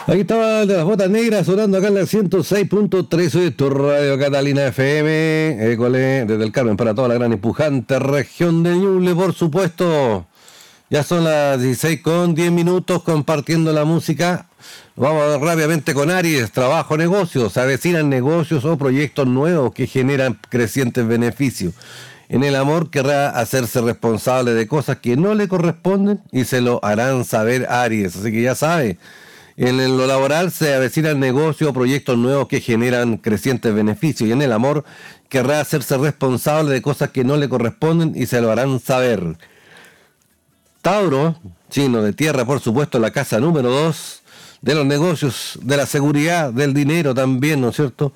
Aquí estaba el de las botas negras sonando acá en la 106.3 de tu radio Catalina FM. École, desde el Carmen para toda la gran y pujante región de Ñuble, por supuesto. Ya son las 16 con 10 minutos compartiendo la música. Vamos rápidamente con Aries, trabajo, negocios. Se avecinan negocios o proyectos nuevos que generan crecientes beneficios. En el amor querrá hacerse responsable de cosas que no le corresponden y se lo harán saber Aries. Así que ya sabe. En lo laboral se avecinan negocios o proyectos nuevos que generan crecientes beneficios y en el amor querrá hacerse responsable de cosas que no le corresponden y se lo harán saber. Tauro, chino de tierra por supuesto, la casa número 2 de los negocios, de la seguridad, del dinero también, ¿no es cierto?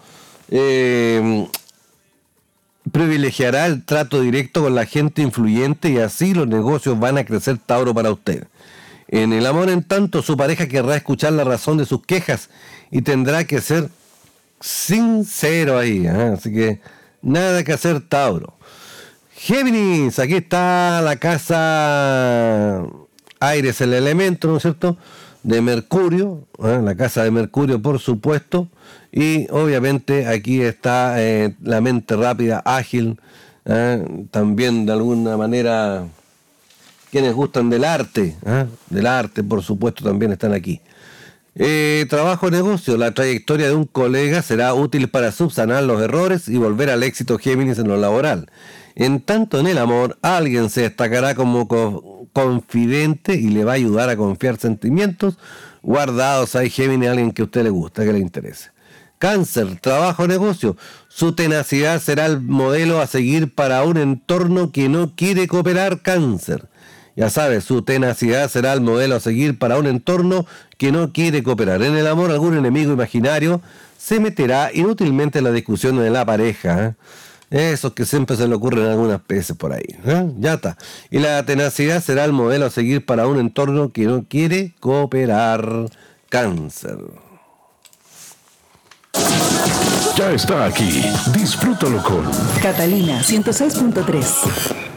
Privilegiará el trato directo con la gente influyente y así los negocios van a crecer, Tauro, para usted. En el amor, en tanto, su pareja querrá escuchar la razón de sus quejas y tendrá que ser sincero ahí, ¿eh? Así que nada que hacer, Tauro. Géminis, aquí está la casa aire, es el elemento, ¿no es cierto?, de Mercurio, ¿eh? La casa de Mercurio, por supuesto, y obviamente aquí está la mente rápida, ágil, también de alguna manera. Quienes gustan del arte, por supuesto, también están aquí. Trabajo, negocio, la trayectoria de un colega será útil para subsanar los errores y volver al éxito, Géminis, en lo laboral. En tanto, en el amor, alguien se destacará como confidente y le va a ayudar a confiar sentimientos guardados. Hay, Géminis, alguien que a usted le gusta, que le interese. Cáncer, trabajo, negocio. Su tenacidad será el modelo a seguir para un entorno que no quiere cooperar, Cáncer. Ya sabes, su tenacidad será el modelo a seguir para un entorno que no quiere cooperar. En el amor, algún enemigo imaginario se meterá inútilmente en la discusión de la pareja. Esos que siempre se le ocurren algunas veces por ahí. Ya está. Y la tenacidad será el modelo a seguir para un entorno que no quiere cooperar. Cáncer. Ya está aquí. Disfrútalo con Catalina 106.3.